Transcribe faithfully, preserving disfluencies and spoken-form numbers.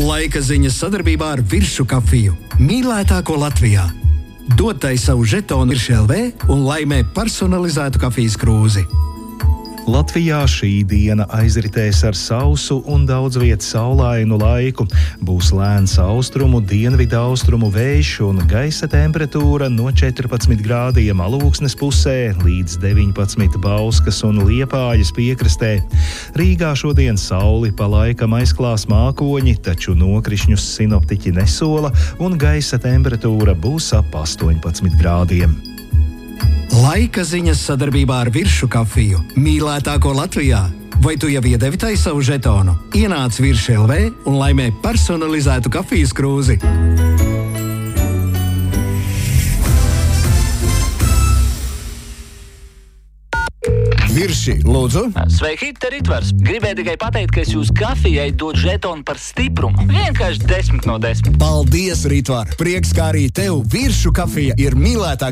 Laika ziņas sadarbībā ar Viršu kafiju. Mīlētāko Latvijā. Dod tai savu žetonu Virši L V un laimē personalizētu kafijas krūzi. Latvijā šī diena aizritēs ar sausu un daudz vietu saulainu laiku. Būs lēns austrumu, dienvidu austrumu vējš un gaisa temperatūra no četrpadsmit grādiem Alūksnes pusē līdz deviņpadsmit Bauskas un Liepājas piekrastē. Rīgā šodien sauli pa laikam aizklās mākoņi, taču nokrišņus sinoptiķi nesola un gaisa temperatūra būs ap astoņpadsmit grādiem. Laika ziņas sadarbībā ar Viršu kafiju. Mīlētāko Latvijā. Vai tu jau iedevi tai savu žetonu? Ienāc Virši L V un laimē personalizētu kafijas krūzi. Virši, lūdzu. Sveiki, te Ritvars. Gribēju tikai pateikt, ka es jūs kafijai dod žetonu par stiprumu. Vienkārši desmit no desmit. Paldies, Ritvar. Prieks, kā arī tev Viršu kafija ir mīlētākā